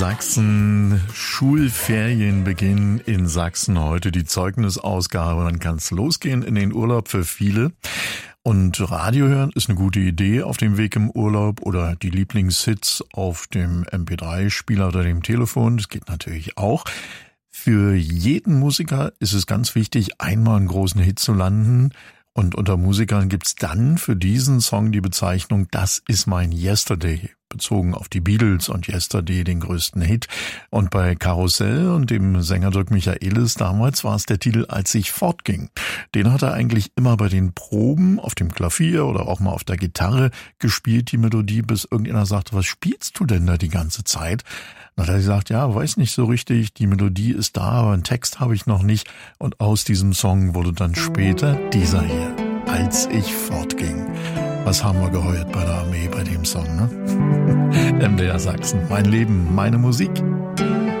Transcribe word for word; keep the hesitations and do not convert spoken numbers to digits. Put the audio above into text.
Sachsen, Schulferienbeginn in Sachsen, heute die Zeugnisausgabe. Dann kann es losgehen in den Urlaub für viele. Und Radio hören ist eine gute Idee auf dem Weg im Urlaub oder die Lieblingshits auf dem M P drei Spieler oder dem Telefon. Das geht natürlich auch. Für jeden Musiker ist es ganz wichtig, einmal einen großen Hit zu landen. Und unter Musikern gibt's dann für diesen Song die Bezeichnung, das ist mein Yesterday, bezogen auf die Beatles und Yesterday, den größten Hit. Und bei Karussell und dem Sänger Dirk Michaelis damals war es der Titel Als ich fortging. Den hat er eigentlich immer bei den Proben auf dem Klavier oder auch mal auf der Gitarre gespielt, die Melodie, bis irgendjemand sagte, was spielst du denn da die ganze Zeit? Dann hat er gesagt, ja, weiß nicht so richtig, die Melodie ist da, aber einen Text habe ich noch nicht. Und aus diesem Song wurde dann später dieser hier, Als ich fortging. Was haben wir geheult bei der Armee bei dem Song, ne? M D R Sachsen, mein Leben, meine Musik.